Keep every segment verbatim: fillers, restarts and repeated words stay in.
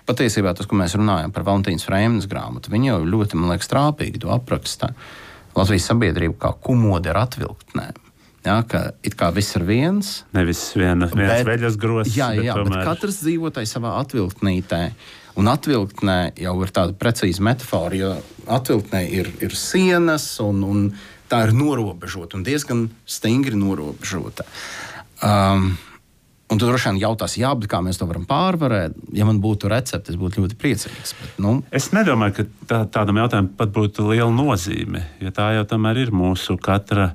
patiesībā tas, ko mēs runājam par Valentīnas Freimnes grāmatu, viņi jau ļoti, man liekas, trāpīgi to apraksta Latvijas sabiedrību kā kumodi ar atvilktnēm. Ja, ka it kā viss ir viens. Nevis viena, viens veļas gross. Jā, jā, bet, tomēr... bet katrs dzīvotai savā atvilktnītē. Un atvilktnē jau ir tāda precīza metafora, jo atvilktnē ir, ir sienas un, un tā ir norobežota un diezgan stingri norobežota. Um, Un tu droši vien jautās, jā, bet kā mēs to varam pārvarēt? Ja man būtu recepte, es būtu ļoti priecīgs. Bet, nu... Es nedomāju, ka tā, tādam jautājumam pat būtu liela nozīme, jo tā jau tomēr ir mūsu katra,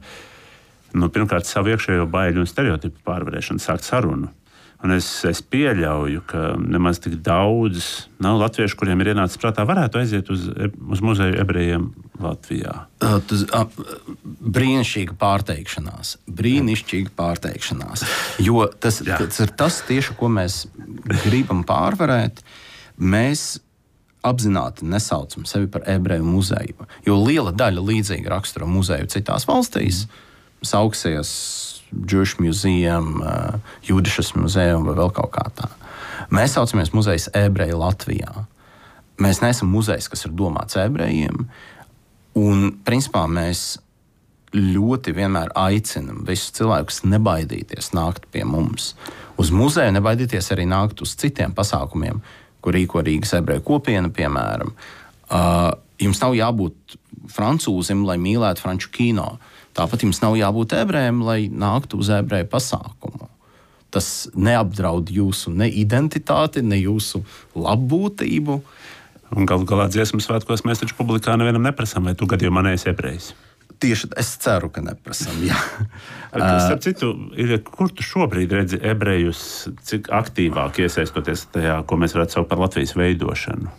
nu, pirmkārt, savu iekšējo baiļu un stereotipu pārvarēšanu, sākt sarunu. Un es, es pieļauju, ka nemaz tik daudz nav latviešu, kuriem ir ienācis prātā, varētu aiziet uz, uz muzeju ebrejiem Latvijā. Uh, tas, uh, brīnišķīga pārteikšanās. Brīnišķīga pārteikšanās. Jo tas, tas ir tas tieši, ko mēs gribam pārvarēt. Mēs apzināti nesaucam sevi par ebreju muzeju. Jo liela daļa līdzīga raksturo muzeju citās valstīs sauksies Jewish Museum, uh, Judishas muzeum vai vēl kaut kā tā. Mēs saucamies muzejs ebreji Latvijā. Mēs neesam muzejs, kas ir domāts ebrejiem. Un, principā, mēs ļoti vienmēr aicinam visus cilvēkus nebaidīties nākt pie mums. Uz muzeju nebaidīties arī nākt uz citiem pasākumiem, kur rīko Rīgas ebreju kopiena, piemēram. Uh, jums nav jābūt francūzim, lai mīlētu franču kino. Tāpat jums nav jābūt ebrejiem, lai nāktu uz ebreju pasākumu. Tas neapdraud jūsu ne identitāti, ne jūsu labbūtību. Un galu galā dziesmu svētkos mēs taču publikā nevienam neprasām, vai tu gadījumā neesi ebrejs. Tieši es ceru, ka neprasām, jā. Starp citu, kur tu šobrīd redzi ebrejus, cik aktīvāk iesaistoties tajā, ko mēs varētu saukt par Latvijas veidošanu?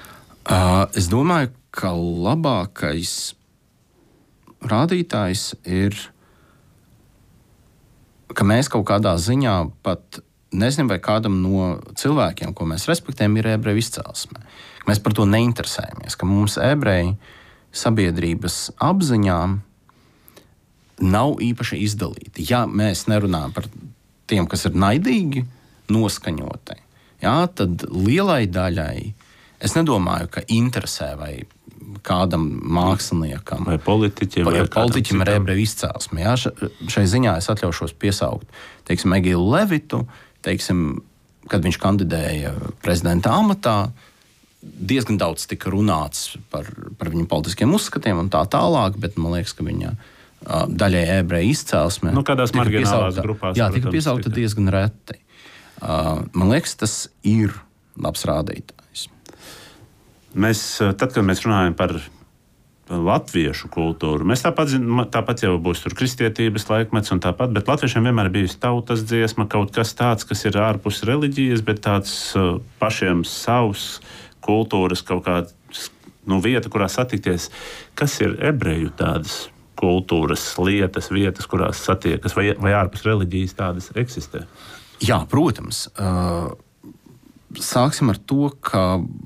Uh, es domāju, ka labākais rādītājs ir, ka mēs kaut kādā ziņā pat nezinām, vai kādam no cilvēkiem, ko mēs respektējam, ir ebreju izcelsme. Mēs par to neinteresējamies, ka mums ebreju sabiedrības apziņā nav īpaši izdalīti. Ja mēs nerunājam par tiem, kas ir naidīgi noskaņoti, jā, tad lielai daļai es nedomāju, ka interesē vai kādam māksliniekam vai politiķim, vai politiķim ar ebreju izcelsmi. Jā, šai ziņā es atļaušos piesaukt, teiksim, Egilu Levitu, teiksim, kad viņš kandidēja prezidenta amatā, diezgan daudz tika runāts par, par viņu politiskiem uzskatiem un tā tālāk, bet man liekas, ka viņa uh, daļai ebreju izcelsme nu, kādās marginālās grupās. Jā, tika piesaukta diezgan reti. Uh, man liekas, tas ir labs rādītājs. Mēs, tad, kad mēs runājam par latviešu kultūru, mēs tāpat, tāpat jau būs tur kristietības laikmets un tāpat, bet latviešiem vienmēr bijusi tautas dziesma, kaut kas tāds, kas ir ārpus reliģijas, bet tāds pašiem savs kultūras kaut kāda nu, vieta, kurā satikties. Kas ir ebreju tādas kultūras lietas, vietas, kurās satiekas, vai, vai ārpus reliģijas tādas eksistē? Jā, protams. Sāksim ar to, ka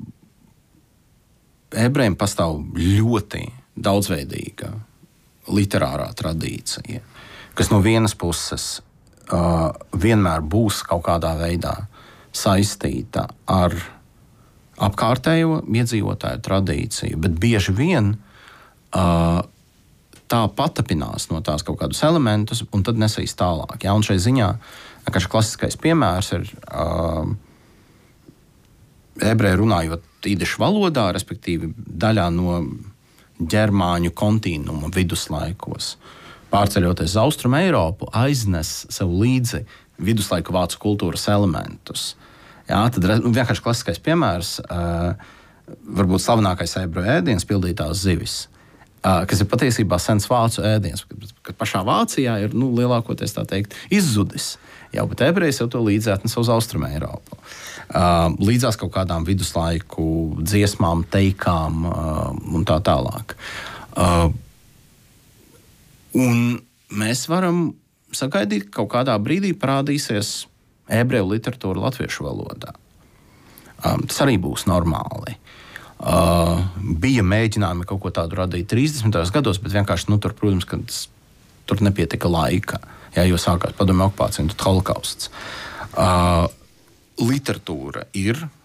ebrejiem pastāv ļoti daudzveidīga literārā tradīcija, kas no vienas puses uh, vienmēr būs kaut kādā veidā saistīta ar apkārtējo iedzīvotāju tradīciju, bet bieži vien uh, tā patapinās no tās kaut kādus elementus un tad nesīs tālāk. Ja? Un šai ziņā vienkārši klasiskais piemērs ir uh, ebreju runājot īdešu valodā, respektīvi daļā no ģermāņu kontinuma viduslaikos. Pārceļoties uz Austrumu Eiropu, aiznes sev līdzi viduslaiku vācu kultūras elementus. Jā, tad vienkārši klasiskais piemērs, varbūt slavenākais ebreju ēdiens pildītās zivis, kas ir patiesībā sens vācu ēdiens, kad pašā Vācijā ir nu, lielākoties tā teikt izzudis. Jā, bet ebreji sev to līdzi atnes uz Austrumu Eiropu. Uh, līdzās kaut kādām viduslaiku dziesmām, teikām uh, un tā tālāk. Uh, un mēs varam sagaidīt, ka kaut kādā brīdī parādīsies ebreju literatūra latviešu valodā. Um, tas arī būs normāli. Uh, bija mēģinājumi kaut ko tādu radīt trīsdesmitajos gados, bet vienkārši, nu, tur, protams, ka tas, tur nepietika laika, jā, jo sākās padomju okupācija un tad holokausts. Uh, Literatūra ir